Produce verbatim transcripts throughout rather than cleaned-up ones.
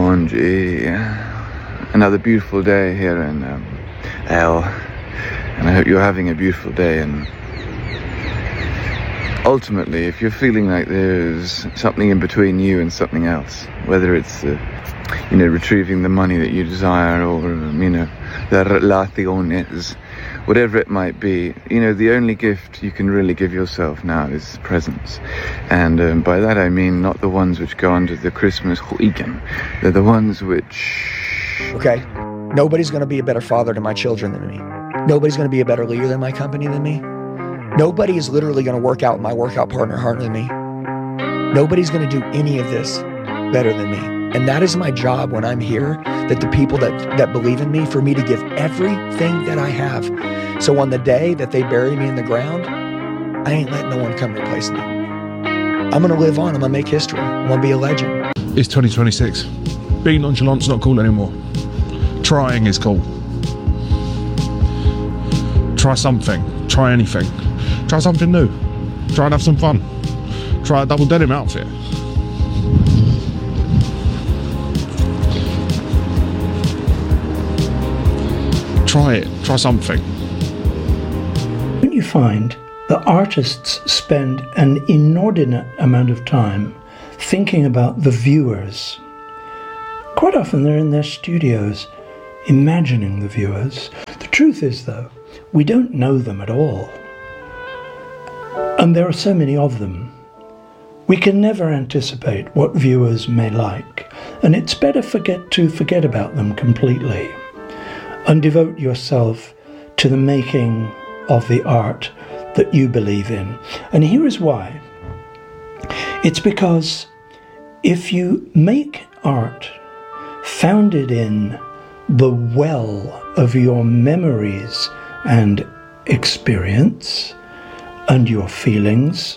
Monji. Another beautiful day here in um, L, and I hope you're having a beautiful day. And ultimately, if you're feeling like there's something in between you and something else, whether it's uh, you know, retrieving the money that you desire, or um, you know, the relaciones, whatever it might be, you know, the only gift you can really give yourself now is presents. And um, by that I mean not the ones which go under the Christmas huigen. They're the ones which... Okay, nobody's going to be a better father to my children than me. Nobody's going to be a better leader than my company than me. Nobody is literally going to work out with my workout partner harder than me. Nobody's going to do any of this better than me. And that is my job when I'm here, that the people that, that believe in me, for me to give everything that I have. So on the day that they bury me in the ground, I ain't letting no one come replace me. I'm going to live on. I'm going to make history. I'm going to be a legend. It's twenty twenty-six. Being nonchalant's not cool anymore. Trying is cool. Try something. Try anything. Try something new. Try and have some fun. Try a double denim outfit. Try it. Try something. Don't you find that artists spend an inordinate amount of time thinking about the viewers? Quite often they're in their studios imagining the viewers. The truth is, though, we don't know them at all. And there are so many of them. We can never anticipate what viewers may like, and it's better forget to forget about them completely and devote yourself to the making of the art that you believe in. And here is why. It's because if you make art founded in the well of your memories and experience and your feelings,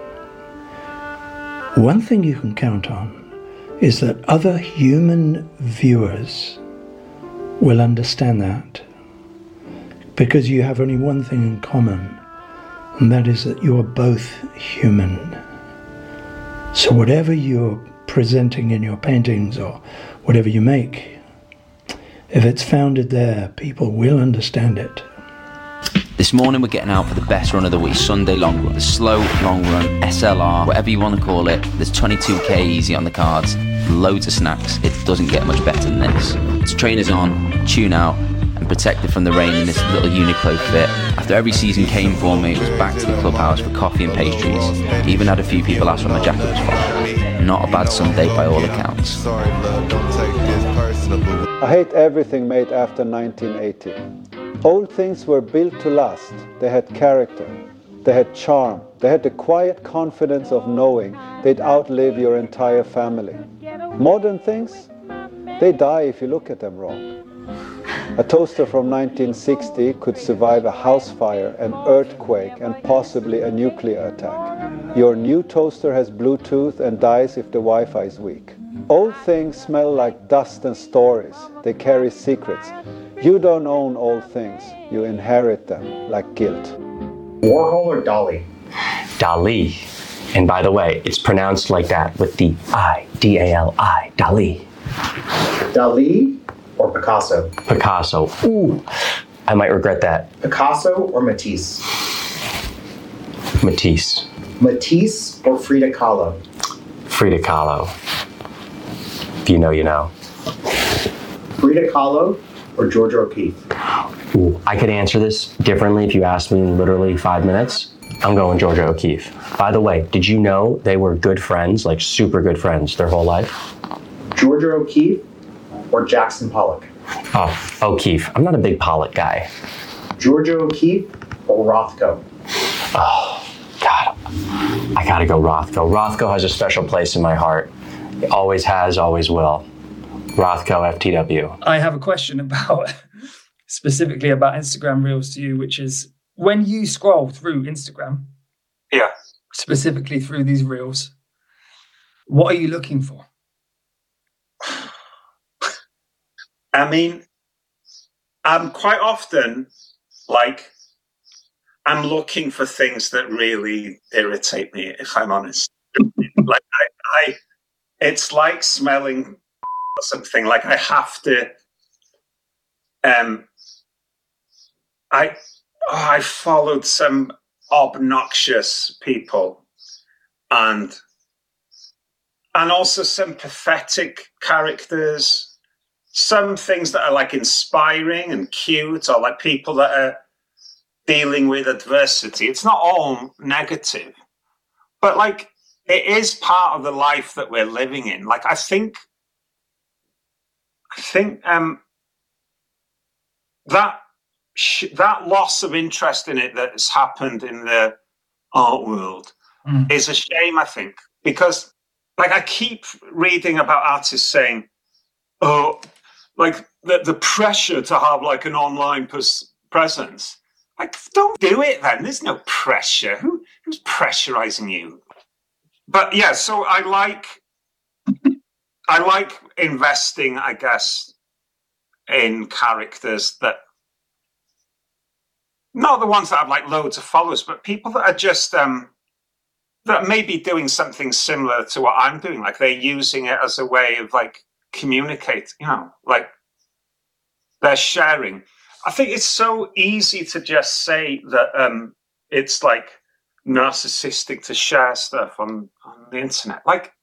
one thing you can count on is that other human viewers will understand that, because you have only one thing in common, and that is that you are both human. So whatever you're presenting in your paintings or whatever you make, if it's founded there, people will understand it. This morning we're getting out for the best run of the week, Sunday long run, the slow long run, S L R, whatever you want to call it. There's twenty-two K easy on the cards, loads of snacks. It doesn't get much better than this. It's trainers on, tune out, and protected from the rain in this little Uniqlo fit. After every season came for me, it was back to the clubhouse for coffee and pastries. Even had a few people ask where my jacket was from. Not a bad Sunday by all accounts. I hate everything made after nineteen eighty. Old things were built to last. They had character. They had charm. They had the quiet confidence of knowing they'd outlive your entire family. Modern things, they die if you look at them wrong. A toaster from nineteen sixty could survive a house fire, an earthquake, and possibly a nuclear attack. Your new toaster has Bluetooth and dies if the Wi-Fi is weak. Old things smell like dust and stories. They carry secrets. You don't own old things. You inherit them like guilt. Warhol or Dali? Dali. And by the way, it's pronounced like that with the I, D A L I, Dali. Dali or Picasso? Picasso. Ooh, I might regret that. Picasso or Matisse? Matisse. Matisse or Frida Kahlo? Frida Kahlo. If you know, you know. Frida Kahlo or Georgia O'Keeffe? Ooh, I could answer this differently if you asked me in literally five minutes. I'm going Georgia O'Keeffe. By the way, did you know they were good friends, like super good friends, their whole life? Georgia O'Keeffe or Jackson Pollock? Oh, O'Keeffe. I'm not a big Pollock guy. Georgia O'Keeffe or Rothko? Oh, God. I gotta go Rothko. Rothko has a special place in my heart. It always has, always will. Rothko, F T W. I have a question about, specifically about Instagram Reels to you, which is, when you scroll through Instagram, yeah, specifically through these Reels, what are you looking for? I mean, I'm quite often, like, I'm looking for things that really irritate me, if I'm honest. Like, I, I, it's like smelling or something. Like I have to. Um, I oh, I followed some obnoxious people, and and also some pathetic characters. Some things that are like inspiring and cute, or like people that are dealing with adversity. It's not all negative, but like it is part of the life that we're living in. Like I think, I think um, that sh- that loss of interest in it that has happened in the art world mm. is a shame. I think because like I keep reading about artists saying, "Oh." Like the, the pressure to have like an online pers- presence. Like, don't do it then. There's no pressure. Who, who's pressurizing you? But yeah, so I like, I like investing, I guess, in characters that, not the ones that have like loads of followers, but people that are just, um, that may be doing something similar to what I'm doing. Like they're using it as a way of like, communicate, you know, like they're sharing. I think it's so easy to just say that um, it's like narcissistic to share stuff on, on the internet. Like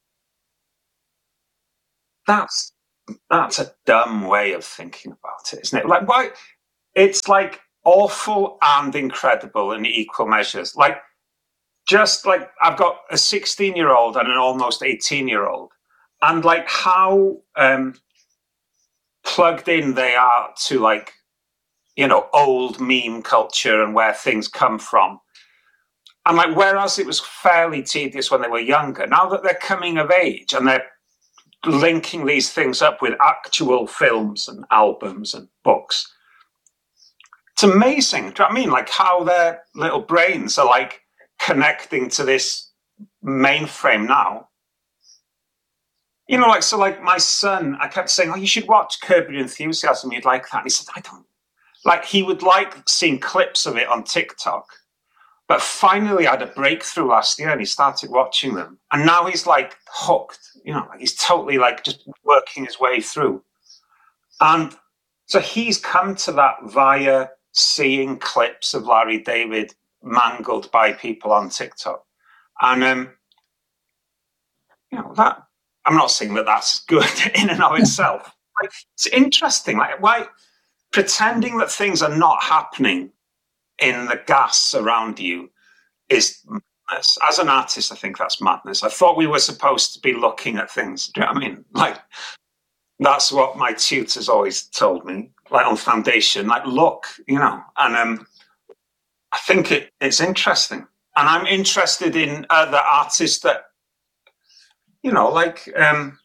that's that's a dumb way of thinking about it, isn't it? Like why? It's like awful and incredible in equal measures. Like just like I've got a sixteen-year-old and an almost eighteen-year-old. And like how um, plugged in they are to like, you know, old meme culture and where things come from. And like, whereas it was fairly tedious when they were younger, now that they're coming of age and they're linking these things up with actual films and albums and books, it's amazing. Do you know what I mean? Like how their little brains are like connecting to this mainframe now. You know, like, so like my son, I kept saying, oh, you should watch Curb Your Enthusiasm. You'd like that. And he said, I don't. Like, he would like seeing clips of it on TikTok. But finally, I had a breakthrough last year and he started watching them. And now he's like hooked, you know, like he's totally like just working his way through. And so he's come to that via seeing clips of Larry David mangled by people on TikTok. And, um, you know, that. I'm not saying that that's good in and of itself. Like, it's interesting. Like, why pretending that things are not happening in the gas around you is madness. As an artist, I think that's madness. I thought we were supposed to be looking at things. Do you know what I mean? Like, that's what my tutors always told me. Like on foundation, like look, you know. And um, I think it, it's interesting, and I'm interested in other artists that. You know, like um,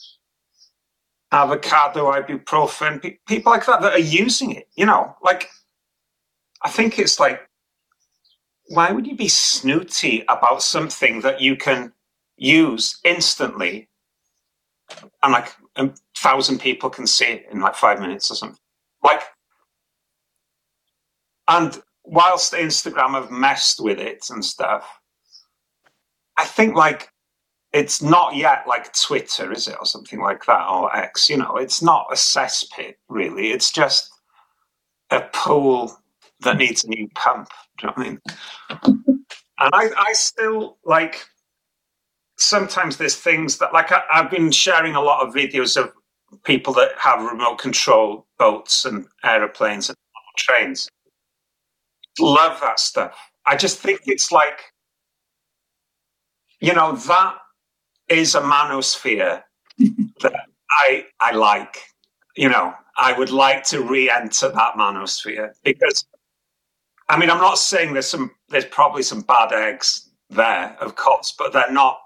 avocado, ibuprofen, pe- people like that that are using it, you know, like, I think it's like, why would you be snooty about something that you can use instantly and like a thousand people can see it in like five minutes or something? Like, and whilst Instagram have messed with it and stuff, I think like, it's not yet like Twitter, is it? Or something like that, or X, you know, it's not a cesspit, really. It's just a pool that needs a new pump. Do you know what I mean? And I, I still, like, sometimes there's things that, like, I, I've been sharing a lot of videos of people that have remote control boats and aeroplanes and trains. Love that stuff. I just think it's like, you know, that is a manosphere that I I like. You know, I would like to re-enter that manosphere because, I mean, I'm not saying there's some, there's probably some bad eggs there, of course, but they're not.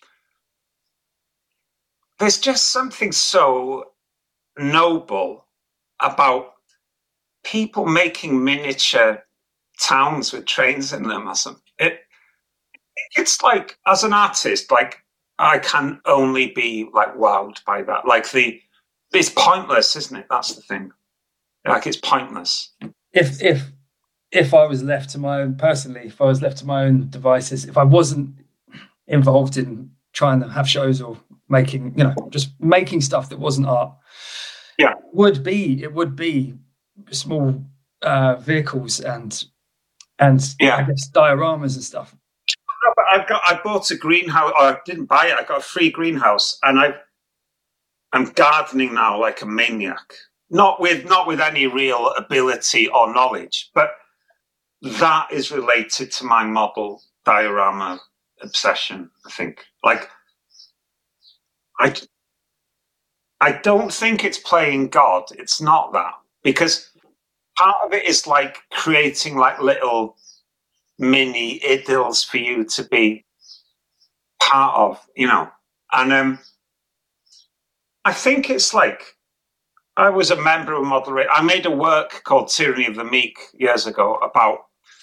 There's just something so noble about people making miniature towns with trains in them or something. It, it's like, as an artist, like, I can only be like wowed by that. Like the, it's pointless, isn't it? That's the thing. Like it's pointless. If if if I was left to my own, personally, if I was left to my own devices, if I wasn't involved in trying to have shows or making, you know, just making stuff that wasn't art. Yeah, would be it would be small uh, vehicles and and yeah. I guess dioramas and stuff. No, but I've got I bought a greenhouse. Or I didn't buy it. I got a free greenhouse, and I I'm gardening now like a maniac. Not with not with any real ability or knowledge, but that is related to my model diorama obsession. I think, like, I. I don't think it's playing God. It's not that, because part of it is like creating like little mini idylls for you to be part of, you know. And um, I think it's like, I was a member of Model Railway. I made a work called Tyranny of the Meek years ago about.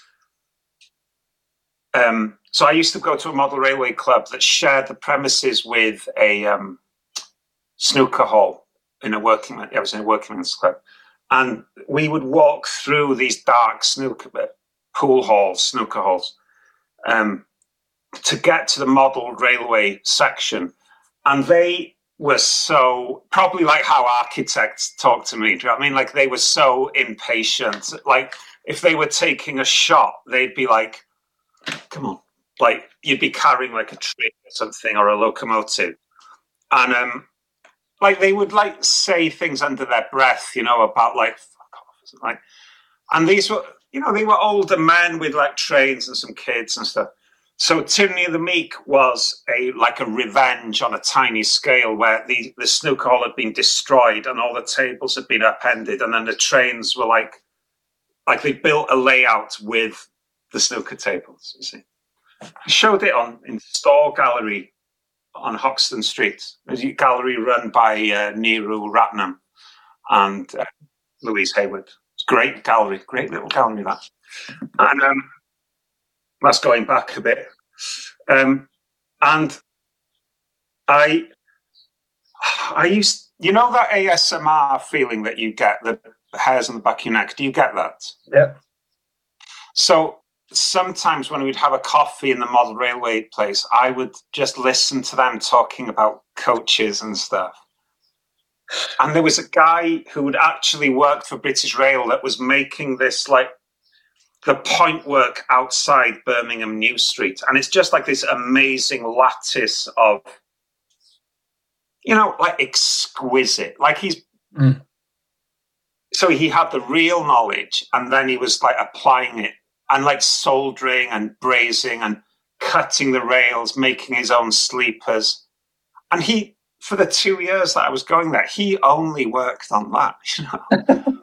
Um, so I used to go to a Model Railway club that shared the premises with a. Um, snooker hall in a working man. I was in a working man's club, and we would walk through these dark snooker pool halls, snooker halls, um, to get to the model railway section, and they were so probably like how architects talk to me. Do you know what I mean? Like they were so impatient. Like if they were taking a shot, they'd be like, "Come on!" Like you'd be carrying like a train or something or a locomotive, and um. Like they would like say things under their breath, you know, about like fuck off, like, and these were, you know, they were older men with like trains and some kids and stuff. So Tyranny of the Meek was a like a revenge on a tiny scale, where the the snooker hall had been destroyed and all the tables had been upended, and then the trains were like, like they built a layout with the snooker tables. You see, I showed it on in Store Gallery on Hoxton Street. There's a gallery run by uh, Neeru Ratnam and uh, Louise Hayward. It's a great gallery, great little gallery that. And um, that's going back a bit. Um, and I, I used, you know, that A S M R feeling that you get, the hairs on the back of your neck. Do you get that? Yeah. So sometimes when we'd have a coffee in the model railway place, I would just listen to them talking about coaches and stuff. And there was a guy who had actually worked for British Rail that was making this, like, the point work outside Birmingham New Street. And it's just like this amazing lattice of, you know, like exquisite. Like he's... Mm. So he had the real knowledge, and then he was, like, applying it. And like soldering and brazing and cutting the rails, making his own sleepers. And he, for the two years that I was going there, he only worked on that, you know.